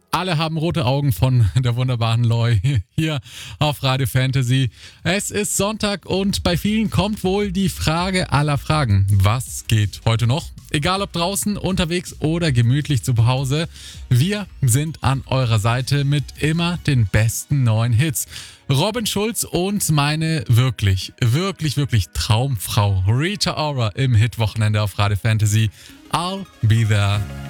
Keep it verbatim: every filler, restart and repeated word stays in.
Alle haben rote Augen von der wunderbaren Loy hier auf Radio Fantasy. Es ist Sonntag und bei vielen kommt wohl die Frage aller Fragen. Was geht heute noch? Egal ob draußen, unterwegs oder gemütlich zu Hause. Wir sind an eurer Seite mit immer den besten neuen Hits. Robin Schulz und meine wirklich, wirklich, wirklich Traumfrau Rita Ora im Hitwochenende auf Radio Fantasy. I'll be there.